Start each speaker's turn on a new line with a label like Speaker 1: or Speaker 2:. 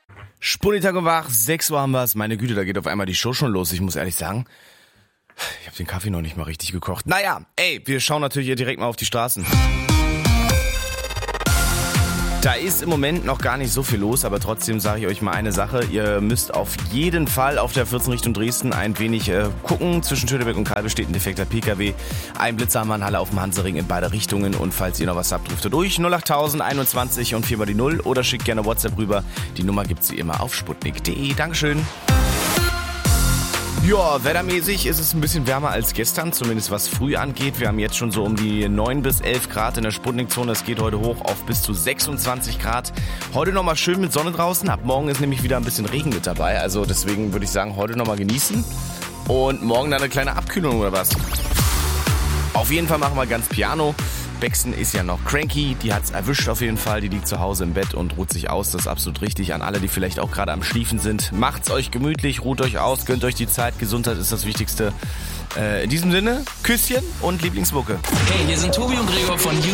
Speaker 1: Spunnitag und wach, 6 Uhr haben wir's. Meine Güte, da geht auf einmal die Show schon los. Ich muss ehrlich sagen, ich habe den Kaffee noch nicht mal richtig gekocht. Naja, wir schauen natürlich hier direkt mal auf die Straßen. Da ist im Moment noch gar nicht so viel los, aber trotzdem sage ich euch mal eine Sache. Ihr müsst auf jeden Fall auf der 14 Richtung Dresden ein wenig gucken. Zwischen Schöneberg und Kalbe steht ein defekter PKW. Ein Blitzer haben wir in Halle auf dem Hansering in beide Richtungen. Und falls ihr noch was habt, ruft ihr durch 08000 21 und 4 mal die 0 oder schickt gerne WhatsApp rüber. Die Nummer gibt's wie immer auf sputnik.de. Dankeschön. Ja, wettermäßig ist es ein bisschen wärmer als gestern, zumindest was früh angeht. Wir haben jetzt schon so um die 9 bis 11 Grad in der Sputnik-Zone. Es geht heute hoch auf bis zu 26 Grad. Heute nochmal schön mit Sonne draußen. Ab morgen ist nämlich wieder ein bisschen Regen mit dabei. Also deswegen würde ich sagen, heute nochmal genießen. Und morgen dann eine kleine Abkühlung oder was. Auf jeden Fall machen wir ganz Piano. Bexen ist ja noch cranky, die hat's erwischt auf jeden Fall, die liegt zu Hause im Bett und ruht sich aus, das ist absolut richtig. An alle, die vielleicht auch gerade am Schliefen sind, macht's euch gemütlich, ruht euch aus, gönnt euch die Zeit, Gesundheit ist das Wichtigste. In diesem Sinne, Küsschen und Lieblingsmucke.
Speaker 2: Hey, hier sind Tobi und Gregor von